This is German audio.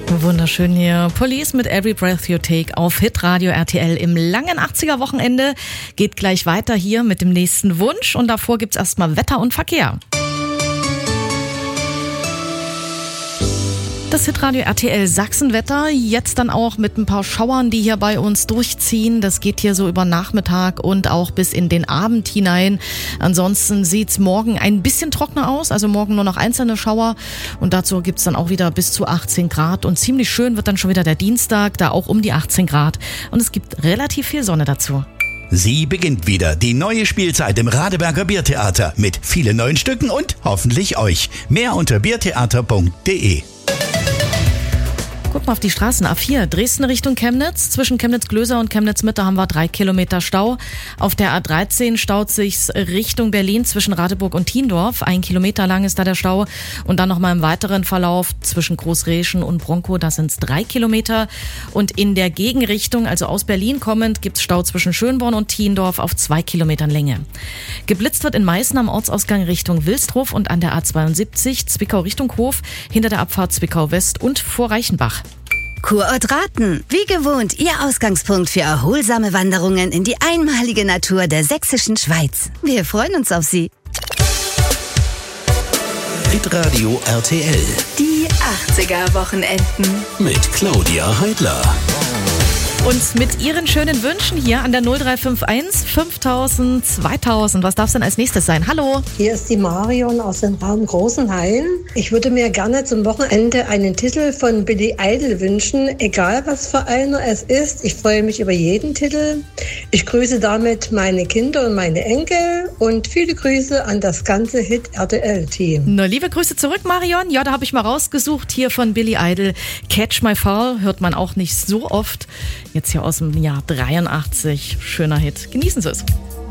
Wunderschön hier. Police mit Every Breath You Take auf Hitradio RTL im langen 80er-Wochenende. Geht gleich weiter hier mit dem nächsten Wunsch und davor gibt's erstmal Wetter und Verkehr. Das Hitradio RTL Sachsenwetter, jetzt dann auch mit ein paar Schauern, die hier bei uns durchziehen. Das geht hier so über Nachmittag und auch bis in den Abend hinein. Ansonsten sieht's morgen ein bisschen trockener aus, also morgen nur noch einzelne Schauer. Und dazu gibt's dann auch wieder bis zu 18 Grad. Und ziemlich schön wird dann schon wieder der Dienstag, da auch um die 18 Grad. Und es gibt relativ viel Sonne dazu. Sie beginnt wieder, die neue Spielzeit im Radeberger Biertheater mit vielen neuen Stücken und hoffentlich euch. Mehr unter biertheater.de. Guck mal auf die Straßen. A4, Dresden Richtung Chemnitz. Zwischen Chemnitz-Glöser und Chemnitz-Mitte haben wir 3 Kilometer Stau. Auf der A13 staut sich's Richtung Berlin zwischen Radeburg und Thiendorf. 1 Kilometer lang ist da der Stau. Und dann nochmal im weiteren Verlauf zwischen Großreschen und Bronkow, da sind's 3 Kilometer. Und in der Gegenrichtung, also aus Berlin kommend, gibt's Stau zwischen Schönborn und Thiendorf auf 2 Kilometern Länge. Geblitzt wird in Meißen am Ortsausgang Richtung Wilsdruff und an der A72 Zwickau Richtung Hof, hinter der Abfahrt Zwickau West und vor Reichenbach. Kurort Raten. Wie gewohnt, Ihr Ausgangspunkt für erholsame Wanderungen in die einmalige Natur der sächsischen Schweiz. Wir freuen uns auf Sie. Hitradio RTL Die 80er-Wochenenden. mit Claudia Heidler. Und mit Ihren schönen Wünschen hier an der 0351 5000 2000. Was darf es denn als nächstes sein? Hallo. Hier ist die Marion aus dem Raum Großenhain. Ich würde mir gerne zum Wochenende einen Titel von Billy Idol wünschen, egal was für einer es ist. Ich freue mich über jeden Titel. Ich grüße damit meine Kinder und meine Enkel und viele Grüße an das ganze Hit-RTL-Team. Na, liebe Grüße zurück, Marion. Ja, da habe ich mal rausgesucht hier von Billy Idol. Catch My Fall hört man auch nicht so oft. Jetzt hier aus dem Jahr 83. Schöner Hit. Genießen Sie es.